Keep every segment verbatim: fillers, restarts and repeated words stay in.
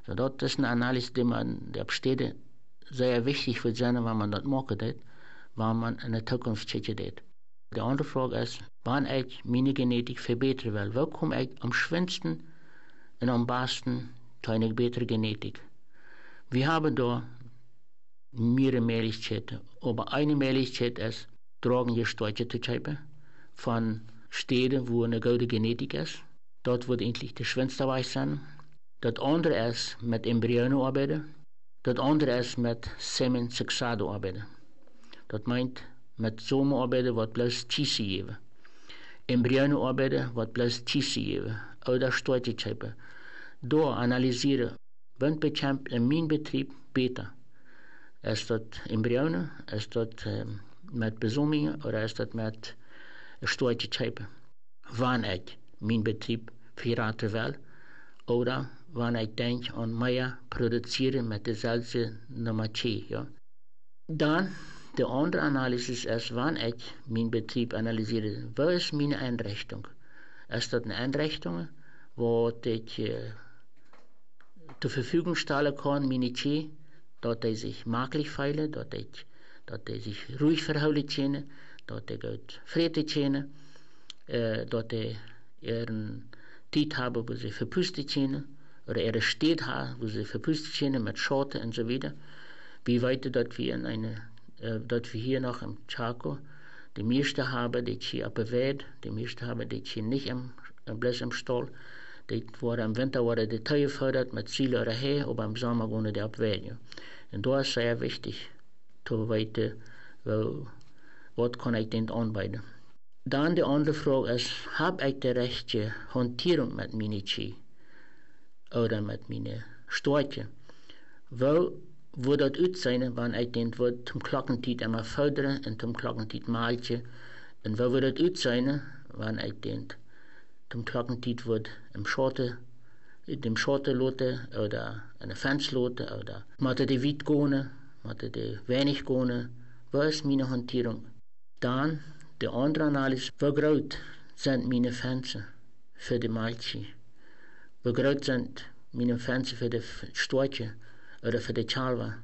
So, dat is een analyse die man, die besteedt, sehr wichtig wird sein, wenn man das machen wird, wenn man in der Zukunft schicken wird. Die andere Frage ist, wann ich meine Genetik verbessern will. Wo komme ich am schönsten und am besten zu einer besseren Genetik? Wir haben da mehrere Möglichkeiten, aber eine Möglichkeit ist, Drogengesteuerte zu schreiben, von Städten, wo eine gute Genetik ist. Dort wird eigentlich der schönste Weg sein. Das andere ist mit Embryonen arbeiten. Das andere ist mit Semen Sexado arbeiten. Das meint, mit Samen arbeiten, wat bloß Tisse geben. Embryonen arbeiten, wat bloß Tisse geben. Oder Steuerte schreiben. Da analysieren, wann bekämpft in meinem Betrieb besser. Ist das Embryonen, ist das ähm, mit Besumingen oder ist das mit Steuerte schreiben? Wann ich meinen Betrieb verraten will, oder wann ich denke an mehr produzieren mit derselben Nummer zwei. Ja. Dann, die andere Analyse ist, wann ich meinen Betrieb analysiere, wo ist meine Einrichtung? Ist das eine Einrichtung, wo ich äh, zur Verfügung stellen kann, meine zwei, dass ich sich maglich fühle, dass ich, dass ich sich ruhig verhalten kann, dass ich gut Frieden kann, äh, dass ich ihren Zeit habe, wo sie verpustet können, oder ihre Städte haben, wo sie verpustet können, mit Schatten und so weiter. Wie weiter, dass wir in eine, äh, dass wir hier noch im Chaco die meisten haben, die hier auf der Welt, die meisten haben, die hier nicht im, bloß im Stall, die waren im Winter waren die Teile gefördert mit Ziele oder her, aber im Sommer wohnen die auf der Welt. Ja. Und da ist sehr wichtig, zu weiter, wo, was kann ich denn anbieten. Dann die andere Frage ist, habe ich die rechte Hantierung mit meinen Chi oder mit meinen Storchen? Wo würde das aussehen, wenn ich den wird zum Glockentiet immer fördern und zum Glockentiet malchen? Und wo würde das aussehen, wenn ich den zum Glockentiet wird im Schotte, dem Schotte lote oder eine Fenster lote oder mit die weit gehen, mit die wenig gehen? Wo ist meine Hantierung? Dann die andere Analyse, wie groß sind meine Fenster für die Malchi? Wie groß sind meine Fenster für die Storche oder für die Chalwa?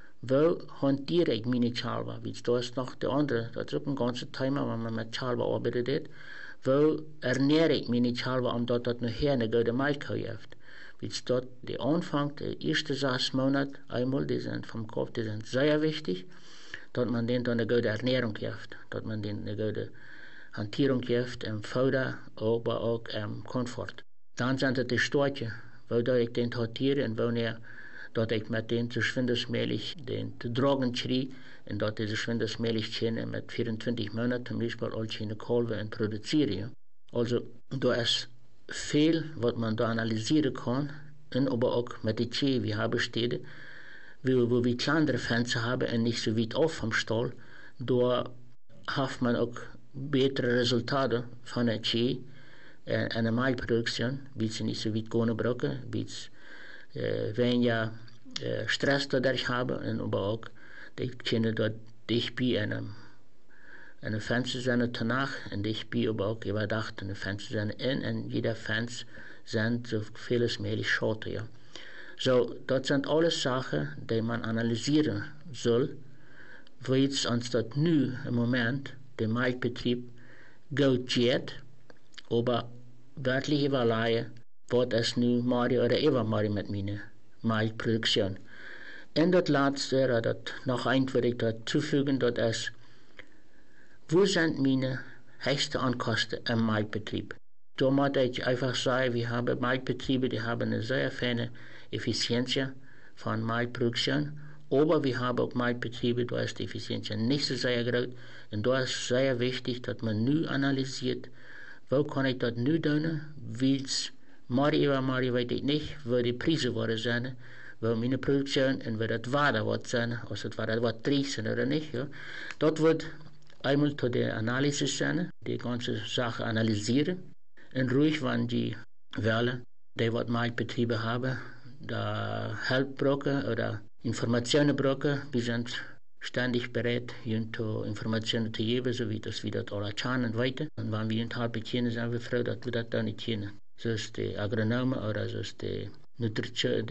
Wo hantiere ich meine Chalwa? Das ist noch die andere, das ist auch ein ganzes Thema, wenn man mit Chalwa arbeitet. Wo ernähre ich meine Chalwa, um dort nachher eine gute Milch zu haben? Wie dort der Anfang, der erste sechs Monate, einmal, die sind vom Kopf, die sind sehr wichtig, dass man denen dann eine gute Ernährung gibt, dass man denen eine gute Hantierung gibt, im Futter, aber auch im Komfort. Dann sind es die Storche, wo ich den hantiere und wo ich, dass ich mit denen so schwindesmäßig den zu Drogen schrie und dass ich so schwindesmäßig können mit vierundzwanzig Monaten zum Beispiel all keine Kalve und produziere. Ja. Also, da ist viel, was man da analysieren kann, und aber auch mit den Tee, wir haben Städte, wo, wo wir kleinere Fenster haben und nicht so weit auf vom Stall, da hat man auch bessere Resultate von der Tee, äh, einer Maiproduktion, weil sie nicht so weit gehen brauchen, weil sie äh, weniger äh, Stress dadurch haben, und aber auch, die können dort dicht bei einem eine Fenster zijn danach und ich bin aber auch überdacht, eine Fenster zijn in und jeder Fenster sind so vieles möglich Schotte, ja. So, das sind alles Sachen, die man analysieren soll, wo jetzt uns das nu im Moment, der Melkbetrieb, gut geht, aber wirklich überlegen, was ist nu Mari oder immer Mari mit meiner Melkproduktion. Und das letzte, oder das noch ein würde ich dazu fügen, das ist, wo sind meine höchsten Ankosten im Melkbetrieb? Da muss ich einfach sagen, wir haben Melkbetriebe, die haben eine sehr feine Effizienz von Melkproduktion, aber wir haben auch Melkbetriebe, da ist die Effizienz nicht so sehr groß, und da ist sehr wichtig, dass man nu analysiert, wo kann ich das nu tun, weil es Mari über Mari weiß ich nicht, wo die Preise worden sind, wo meine Produktion und wo das Wader wird sein, also das Wader wird triesen oder nicht, ja. Das wird einmal zu der Analyse sein, die ganze Sache analysieren, und ruhig, wenn die Welle, die was Melkbetriebe haben, da Hilfe brauchen oder Informationen brauchen, wir sind ständig bereit, ihnen Informationen zu geben, so wie das wieder alle kennen und weiter. Und wenn wir ihnen halb kennen, sind wir froh, dass wir das da nicht kennen. So ist die Agronome oder so ist die Nutrition,